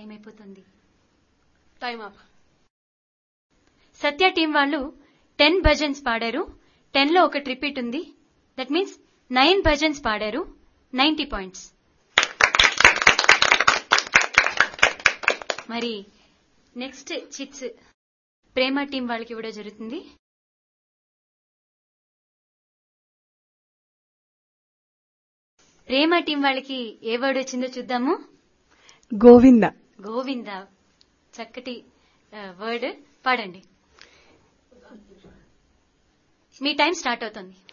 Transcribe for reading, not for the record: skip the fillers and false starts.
Time అయిపోతుంది. Time up. సత్య team వాళ్ళు 10 bhajans పాడారు. 10లో ఒకటి రిపీట్ ఉంది. దట్ మీన్స్ 9 భజన్స్ పాడారు. 90 పాయింట్స్. మరి నెక్స్ట్ చిట్స్ ప్రేమ టీం వాళ్ళకి ఇవ్వడం జరుగుతుంది. ప్రేమ టీం వాళ్ళకి ఏ వర్డ్ వచ్చిందో చూద్దాము. గోవింద. గోవింద, చక్కటి వర్డ్. పాడండి. మీ టైం స్టార్ట్ అవుతుంది.